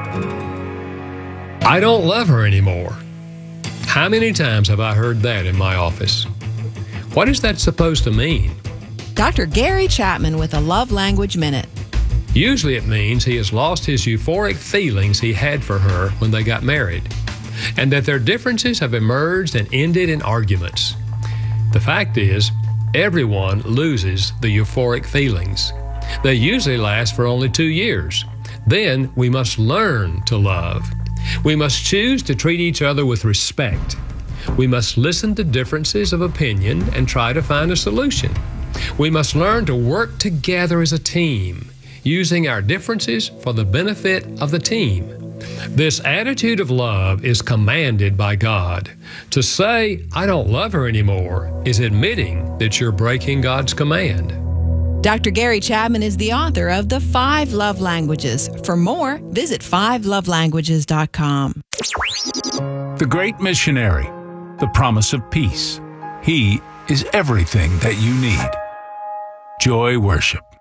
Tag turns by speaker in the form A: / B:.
A: I don't love her anymore. How many times have I heard that in my office? What is that supposed to mean?
B: Dr. Gary Chapman with a Love Language Minute.
A: Usually it means he has lost his euphoric feelings he had for her when they got married, and that their differences have emerged and ended in arguments. The fact is, everyone loses the euphoric feelings. They usually last for only 2 years. Then we must learn to love. We must choose to treat each other with respect. We must listen to differences of opinion and try to find a solution. We must learn to work together as a team, using our differences for the benefit of the team. This attitude of love is commanded by God. To say, I don't love her anymore, is admitting that you're breaking God's command.
B: Dr. Gary Chapman is the author of The 5 Love Languages. For more, visit 5lovelanguages.com.
C: The Great Missionary, the promise of peace. He is everything that you need. Joy Worship.